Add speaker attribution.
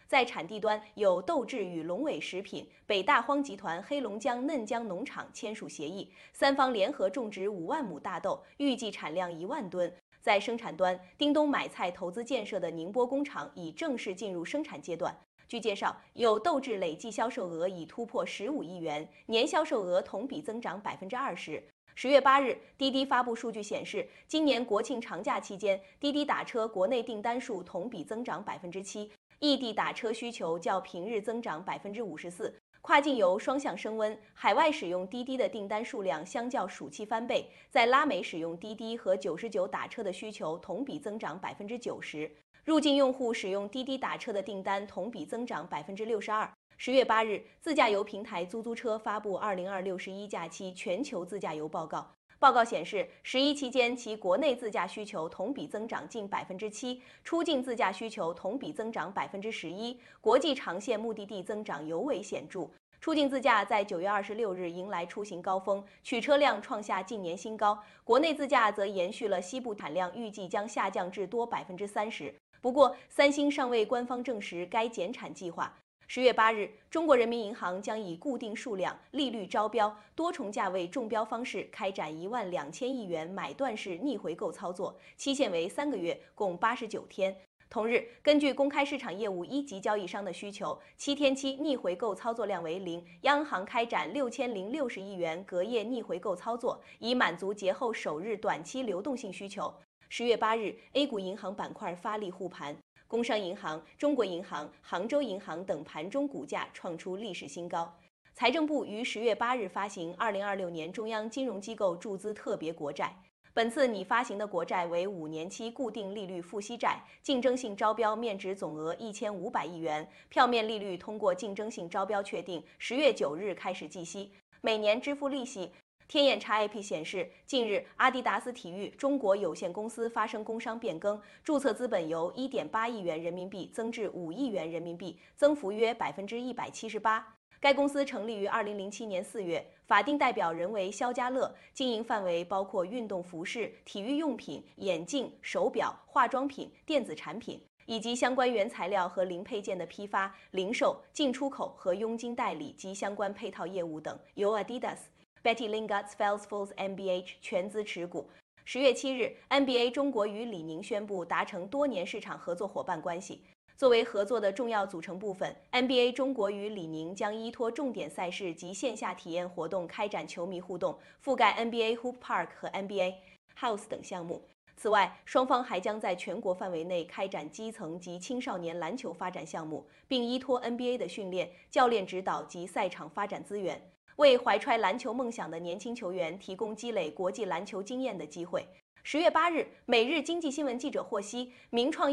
Speaker 1: 在产地端有斗智与龙伟食品、北大荒集团黑龙江嫩江农场签署协议，三方联合种植5万亩大豆，预计产量1万吨。在生产端，叮咚买菜投资建设的宁波工厂已正式进入生产阶段。据介绍，有斗智累计销售额已突破15亿元，年销售额同比增长20%。10月8日，滴滴发布数据显示，今年国庆长假期间，滴滴打车国内订单数同比增长7%，异地打车需求较平日增长54%，跨境游双向升温，海外使用滴滴的订单数量相较暑期翻倍，在拉美使用滴滴和99打车的需求同比增长90%，入境用户使用滴滴打车的订单同比增长62%。10月8日，自驾游平台租车发布2026-11假期全球自驾游报告。报告显示，11期间其国内自驾需求同比增长近7%，出境自驾需求同比增长11%，国际长线目的地增长尤为显著。出境自驾在9月26日迎来出行高峰，取车量创下近年新高。国内自驾则延续了西部产量预计将下降至多30%。不过，三星尚未官方证实该减产计划。10月8日，中国人民银行将以固定数量、利率招标、多重价位中标方式开展12000亿元买断式逆回购操作，期限为3个月，共89天。同日，根据公开市场业务1级交易商的需求，7天期逆回购操作量为0，央行开展6060亿元隔夜逆回购操作，以满足节后首日短期流动性需求。10月8日 ，A 股银行板块发力护盘。工商银行、中国银行、杭州银行等盘中股价创出历史新高。财政部于10月8日发行2026年中央金融机构注资特别国债，本次拟发行的国债为5年期固定利率付息债，竞争性招标面值总额1500亿元，票面利率通过竞争性招标确定，10月9日开始计息，每年支付利息。天眼查 APP 显示，近日阿迪达斯体育中国有限公司发生工商变更，注册资本由1.8亿元人民币增至5亿元人民币，增幅约178%。该公司成立于2007年4月，法定代表人为肖家乐，经营范围包括运动服饰、体育用品、眼镜、手表、化妆品、电子产品，以及相关原材料和零配件的批发、零售、进出口和佣金代理及相关配套业务等，由 Adidas、Betty Lingard、Salesforce MBH 全资持股。10月7日 ，NBA 中国与李宁宣布达成多年市场合作伙伴关系。作为合作的重要组成部分 ，NBA 中国与李宁将依托重点赛事及线下体验活动开展球迷互动，覆盖 NBA Hoop Park 和 NBA House 等项目。此外，双方还将在全国范围内开展基层及青少年篮球发展项目，并依托 NBA 的训练、教练指导及赛场发展资源，为怀揣篮球梦想的年轻球员提供积累国际篮球经验的机会。10月8日，每日经济新闻记者获悉，名创